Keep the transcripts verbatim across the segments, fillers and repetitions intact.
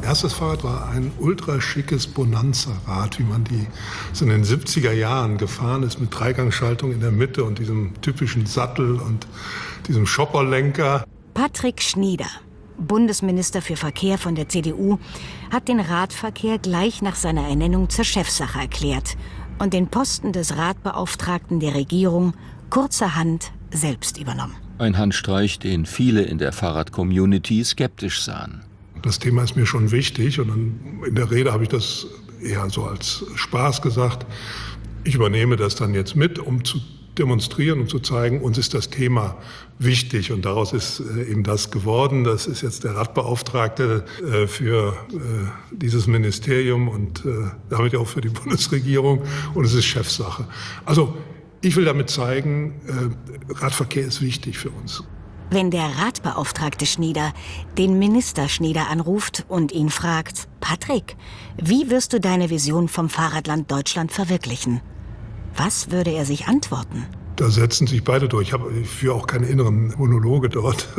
erstes Fahrrad war ein ultraschickes Bonanza-Rad, wie man die so in den siebziger Jahren gefahren ist, mit Dreigangschaltung in der Mitte und diesem typischen Sattel und diesem Shopperlenker. Patrick Schnieder, Bundesminister für Verkehr von der C D U, hat den Radverkehr gleich nach seiner Ernennung zur Chefsache erklärt und den Posten des Radbeauftragten der Regierung kurzerhand selbst übernommen. Ein Handstreich, den viele in der Fahrrad-Community skeptisch sahen. Das Thema ist mir schon wichtig und dann in der Rede habe ich das eher so als Spaß gesagt. Ich übernehme das dann jetzt mit, um zu demonstrieren und zu zeigen, uns ist das Thema wichtig. Und daraus ist eben das geworden. Das ist jetzt der Radbeauftragte für dieses Ministerium und damit auch für die Bundesregierung. Und es ist Chefsache. Also ich will damit zeigen, Radverkehr ist wichtig für uns. Wenn der Radbeauftragte Schnieder den Minister Schnieder anruft und ihn fragt, Patrick, wie wirst du deine Vision vom Fahrradland Deutschland verwirklichen? Was würde er sich antworten? Da setzen sich beide durch. Ich, habe, ich führe auch keine inneren Monologe dort.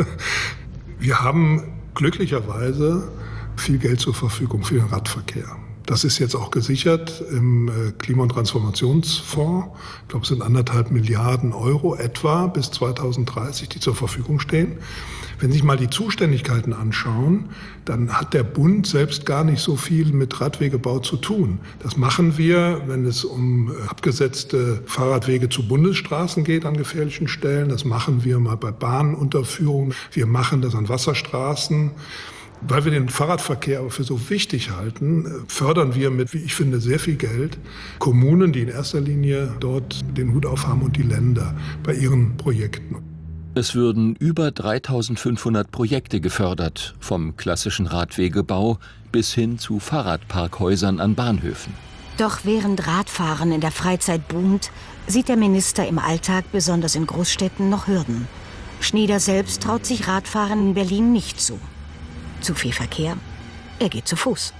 Wir haben glücklicherweise viel Geld zur Verfügung für den Radverkehr. Das ist jetzt auch gesichert im Klima- und Transformationsfonds. Ich glaube, es sind anderthalb Milliarden Euro etwa bis zweitausenddreißig, die zur Verfügung stehen. Wenn Sie sich mal die Zuständigkeiten anschauen, dann hat der Bund selbst gar nicht so viel mit Radwegebau zu tun. Das machen wir, wenn es um abgesetzte Fahrradwege zu Bundesstraßen geht an gefährlichen Stellen. Das machen wir mal bei Bahnunterführungen. Wir machen das an Wasserstraßen. Weil wir den Fahrradverkehr aber für so wichtig halten, fördern wir mit, wie ich finde, sehr viel Geld Kommunen, die in erster Linie dort den Hut aufhaben und die Länder bei ihren Projekten. Es würden über dreitausendfünfhundert Projekte gefördert, vom klassischen Radwegebau bis hin zu Fahrradparkhäusern an Bahnhöfen. Doch während Radfahren in der Freizeit boomt, sieht der Minister im Alltag, besonders in Großstädten, noch Hürden. Schnieder selbst traut sich Radfahren in Berlin nicht zu. Zu viel Verkehr, er geht zu Fuß.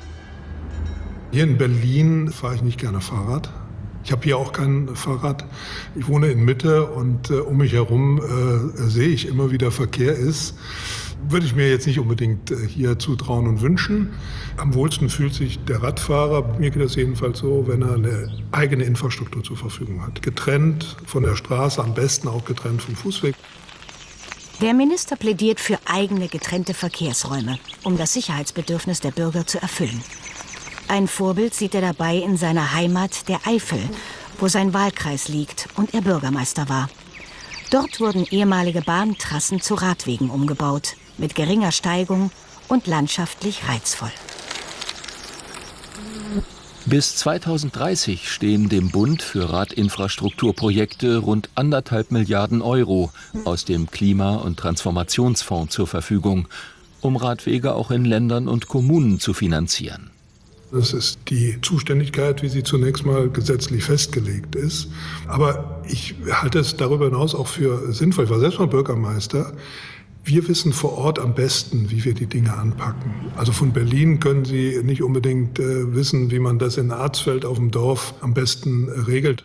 Hier in Berlin fahre ich nicht gerne Fahrrad. Ich habe hier auch kein Fahrrad. Ich wohne in Mitte und äh, um mich herum äh, sehe ich immer, wie der Verkehr ist. Würde ich mir jetzt nicht unbedingt äh, hier zutrauen und wünschen. Am wohlsten fühlt sich der Radfahrer, mir geht das jedenfalls so, wenn er eine eigene Infrastruktur zur Verfügung hat. Getrennt von der Straße, am besten auch getrennt vom Fußweg. Der Minister plädiert für eigene getrennte Verkehrsräume, um das Sicherheitsbedürfnis der Bürger zu erfüllen. Ein Vorbild sieht er dabei in seiner Heimat, der Eifel, wo sein Wahlkreis liegt und er Bürgermeister war. Dort wurden ehemalige Bahntrassen zu Radwegen umgebaut, mit geringer Steigung und landschaftlich reizvoll. Bis zweitausenddreißig stehen dem Bund für Radinfrastrukturprojekte rund anderthalb Milliarden Euro aus dem Klima- und Transformationsfonds zur Verfügung, um Radwege auch in Ländern und Kommunen zu finanzieren. Das ist die Zuständigkeit, wie sie zunächst mal gesetzlich festgelegt ist. Aber ich halte es darüber hinaus auch für sinnvoll. Ich war selbst mal Bürgermeister. Wir wissen vor Ort am besten, wie wir die Dinge anpacken. Also von Berlin können Sie nicht unbedingt äh, wissen, wie man das in Arzfeld auf dem Dorf am besten äh, regelt.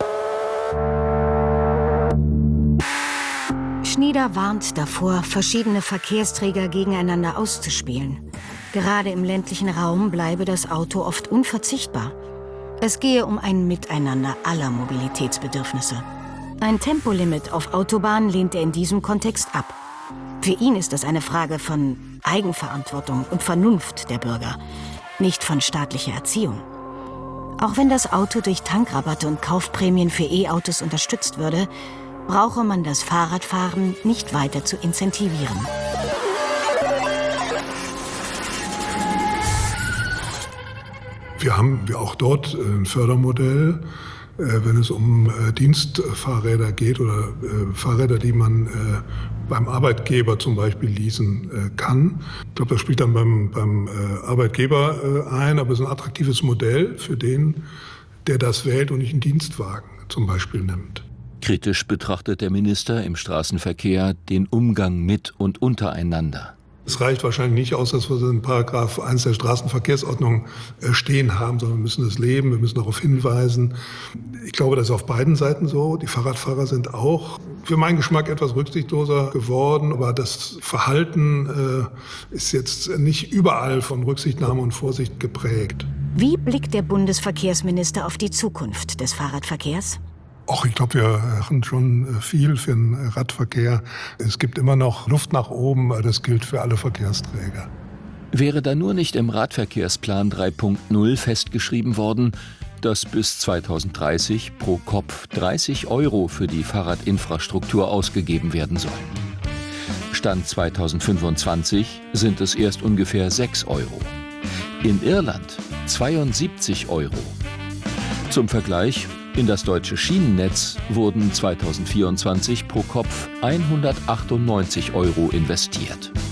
Schnieder warnt davor, verschiedene Verkehrsträger gegeneinander auszuspielen. Gerade im ländlichen Raum bleibe das Auto oft unverzichtbar. Es gehe um ein Miteinander aller Mobilitätsbedürfnisse. Ein Tempolimit auf Autobahnen lehnt er in diesem Kontext ab. Für ihn ist das eine Frage von Eigenverantwortung und Vernunft der Bürger, nicht von staatlicher Erziehung. Auch wenn das Auto durch Tankrabatte und Kaufprämien für E-Autos unterstützt würde, brauche man das Fahrradfahren nicht weiter zu incentivieren. Wir haben auch dort ein Fördermodell, wenn es um Dienstfahrräder geht oder Fahrräder, die man beim Arbeitgeber zum Beispiel leasen kann. Ich glaube, das spielt dann beim, beim Arbeitgeber ein, aber es ist ein attraktives Modell für den, der das wählt und nicht einen Dienstwagen zum Beispiel nimmt. Kritisch betrachtet der Minister im Straßenverkehr den Umgang mit und untereinander. Es reicht wahrscheinlich nicht aus, dass wir in Paragraph eins der Straßenverkehrsordnung stehen haben, sondern wir müssen das leben, wir müssen darauf hinweisen. Ich glaube, das ist auf beiden Seiten so. Die Fahrradfahrer sind auch für meinen Geschmack etwas rücksichtsloser geworden. Aber das Verhalten äh, ist jetzt nicht überall von Rücksichtnahme und Vorsicht geprägt. Wie blickt der Bundesverkehrsminister auf die Zukunft des Fahrradverkehrs? Ach, ich glaube, wir machen schon viel für den Radverkehr. Es gibt immer noch Luft nach oben, das gilt für alle Verkehrsträger. Wäre da nur nicht im Radverkehrsplan drei Punkt null festgeschrieben worden, dass bis zweitausenddreißig pro Kopf dreißig Euro für die Fahrradinfrastruktur ausgegeben werden sollen. Stand zweitausendfünfundzwanzig sind es erst ungefähr sechs Euro. In Irland zweiundsiebzig Euro. Zum Vergleich, in das deutsche Schienennetz wurden zweitausendvierundzwanzig pro Kopf hundertachtundneunzig Euro investiert.